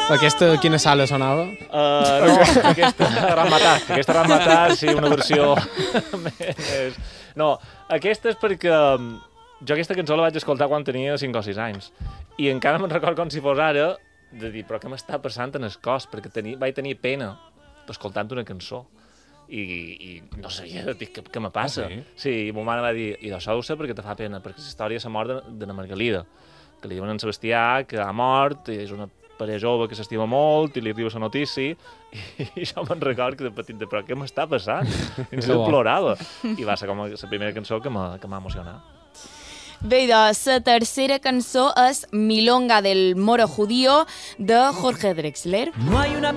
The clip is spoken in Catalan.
Aquesta, quina sala sonava? No, aquesta Ramatat, sí, una versió més... No, aquesta és perquè jo aquesta cançó la vaig escoltar quan tenia 5 o 6 anys i encara me'n record com si fos ara de dir, però què m'està passant en el cos? Perquè vaig tenir pena escoltant una cançó i no sabia, dic, què me passa? Sí, i ma mare va dir, i d'això ho sé perquè te fa pena, perquè la història és la mort de na Margalida, que li diuen a en Sebastià que ha mort, i és una parella jove que s'estima molt, i li arriba la notícia, i jo me'n record que de petit, però què m'està passant? I plorava. I va ser com la primera cançó que m'ha emocionat. Bé, doncs, la tercera cançó és Milonga del Moro Judío, de Jorge Drexler.